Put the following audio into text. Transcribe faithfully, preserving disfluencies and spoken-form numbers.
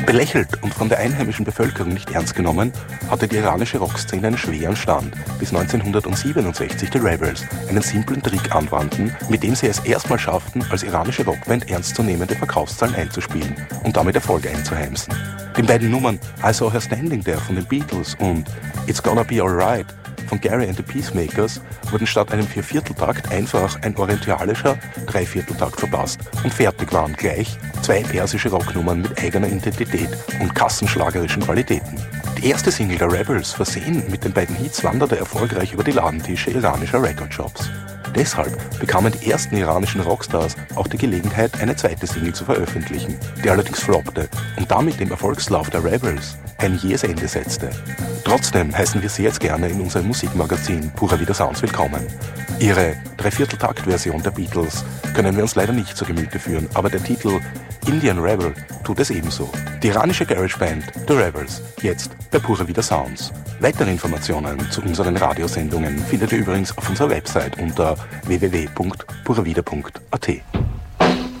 Belächelt und von der einheimischen Bevölkerung nicht ernst genommen, hatte die iranische Rockszene einen schweren Stand, bis neunzehnhundertsiebenundsechzig die Rebels einen simplen Trick anwandten, mit dem sie es erstmal schafften, als iranische Rockband ernstzunehmende Verkaufszahlen einzuspielen und damit Erfolge einzuheimsen. Den beiden Nummern I Saw Her Standing There von den Beatles und It's Gonna Be Alright von Gary and the Peacemakers wurden statt einem Viervierteltakt einfach ein orientalischer Dreivierteltakt verpasst und fertig waren gleich zwei persische Rocknummern mit eigener Identität und kassenschlagerischen Qualitäten. Die erste Single der Rebels, versehen mit den beiden Hits, wanderte erfolgreich über die Ladentische iranischer Recordshops. Deshalb bekamen die ersten iranischen Rockstars auch die Gelegenheit, eine zweite Single zu veröffentlichen, die allerdings floppte und damit dem Erfolgslauf der Rebels ein jähes Ende setzte. Trotzdem heißen wir Sie jetzt gerne in unserem Musikmagazin Pura Vida Sounds willkommen. Ihre Dreivierteltakt-Version der Beatles können wir uns leider nicht zu Gemüte führen, aber der Titel Indian Rebel tut es ebenso. Die iranische Garageband The Rebels, jetzt bei Pura Vida Sounds. Weitere Informationen zu unseren Radiosendungen findet ihr übrigens auf unserer Website unter w w w punkt pura vida punkt a t.